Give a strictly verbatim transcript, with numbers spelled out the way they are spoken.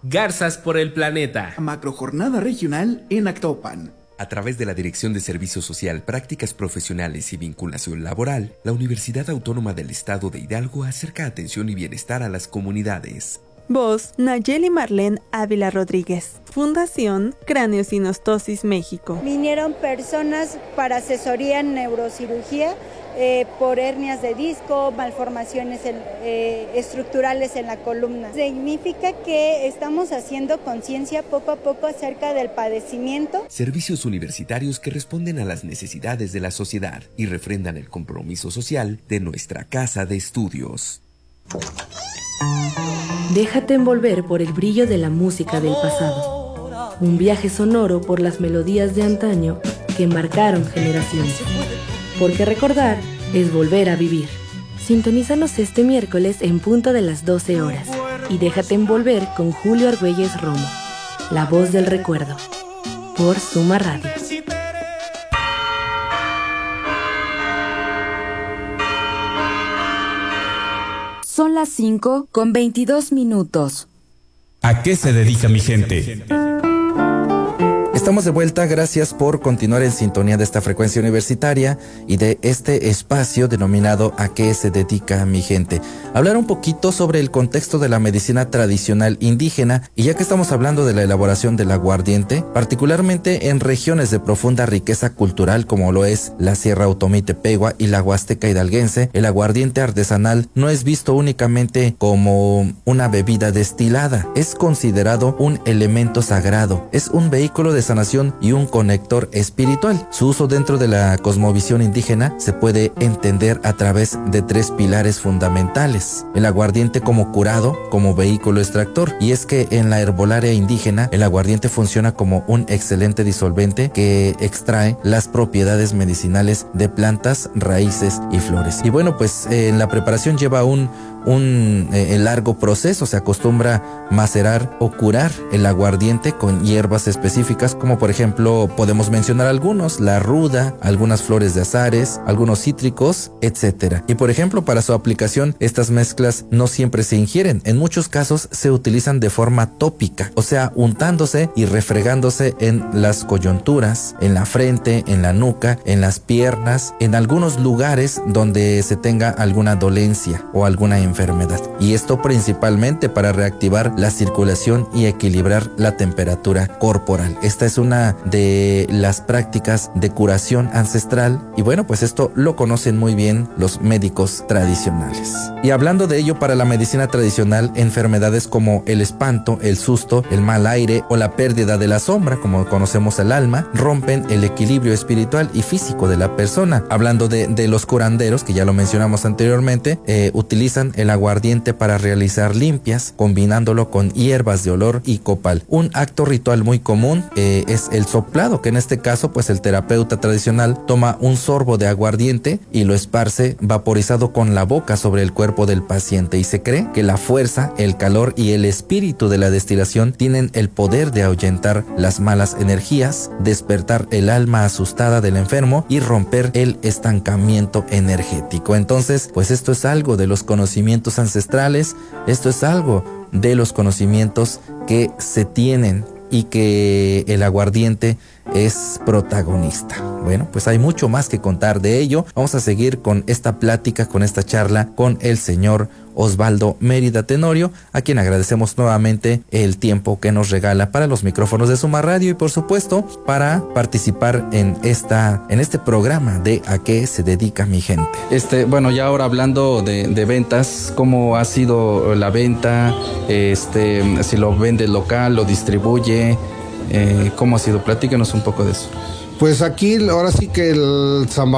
Garzas por el Planeta. Macrojornada regional en Actopan. A través de la Dirección de Servicio Social, Prácticas Profesionales y Vinculación Laboral, la Universidad Autónoma del Estado de Hidalgo acerca atención y bienestar a las comunidades. Voz, Nayeli Marlene Ávila Rodríguez. Fundación Craneosinostosis México. Vinieron personas para asesoría en neurocirugía eh, por hernias de disco, malformaciones en, eh, estructurales en la columna. Significa que estamos haciendo conciencia poco a poco acerca del padecimiento. Servicios universitarios que responden a las necesidades de la sociedad y refrendan el compromiso social de nuestra casa de estudios. Déjate envolver por el brillo de la música del pasado. Un viaje sonoro por las melodías de antaño que marcaron generaciones. Porque recordar es volver a vivir. Sintonízanos este miércoles en punto de las doce horas. Y déjate envolver con Julio Argüelles Romo, la voz del recuerdo. Por Suma Radio. Son las cinco con veintidós minutos. ¿A qué se dedica mi gente? Estamos de vuelta, gracias por continuar en sintonía de esta frecuencia universitaria y de este espacio denominado ¿A qué se dedica mi gente? Hablar un poquito sobre el contexto de la medicina tradicional indígena, y ya que estamos hablando de la elaboración del aguardiente, particularmente en regiones de profunda riqueza cultural como lo es la Sierra Otomí-Tepehua y la Huasteca hidalguense, el aguardiente artesanal no es visto únicamente como una bebida destilada, es considerado un elemento sagrado, es un vehículo de sanación y un conector espiritual. Su uso dentro de la cosmovisión indígena se puede entender a través de tres pilares fundamentales: el aguardiente como curado, como vehículo extractor, y es que en la herbolaria indígena el aguardiente funciona como un excelente disolvente que extrae las propiedades medicinales de plantas, raíces y flores. Y bueno, pues eh, en la preparación lleva un un eh, largo proceso. Se acostumbra macerar o curar el aguardiente con hierbas específicas, como por ejemplo podemos mencionar algunos: la ruda, algunas flores de azares, algunos cítricos, etcétera. Y por ejemplo, para su aplicación, estas mezclas no siempre se ingieren. En muchos casos se utilizan de forma tópica, o sea, untándose y refregándose en las coyunturas, en la frente, en la nuca, en las piernas, en algunos lugares donde se tenga alguna dolencia o alguna enfermedad. enfermedad. Y esto principalmente para reactivar la circulación y equilibrar la temperatura corporal. Esta es una de las prácticas de curación ancestral, y bueno, pues esto lo conocen muy bien los médicos tradicionales. Y hablando de ello, para la medicina tradicional, enfermedades como el espanto, el susto, el mal aire o la pérdida de la sombra, como conocemos el alma, rompen el equilibrio espiritual y físico de la persona. Hablando de, de los curanderos, que ya lo mencionamos anteriormente, eh, utilizan el aguardiente para realizar limpias, combinándolo con hierbas de olor y copal. Un acto ritual muy común eh, es el soplado, que en este caso pues el terapeuta tradicional toma un sorbo de aguardiente y lo esparce vaporizado con la boca sobre el cuerpo del paciente, y se cree que la fuerza, el calor y el espíritu de la destilación tienen el poder de ahuyentar las malas energías, despertar el alma asustada del enfermo y romper el estancamiento energético. Entonces, pues esto es algo de los conocimientos ancestrales, esto es algo de los conocimientos que se tienen y que el aguardiente es protagonista. Bueno, pues hay mucho más que contar de ello. Vamos a seguir con esta plática, con esta charla con el señor Osvaldo Mérida Tenorio, a quien agradecemos nuevamente el tiempo que nos regala para los micrófonos de Suma Radio y por supuesto para participar en esta en este programa de ¿A qué se dedica mi gente? Este, bueno, ya ahora hablando de, de ventas, ¿cómo ha sido la venta? Este, si lo vende local, lo distribuye, eh, ¿cómo ha sido? Platícanos un poco de eso. Pues aquí ahora sí que el San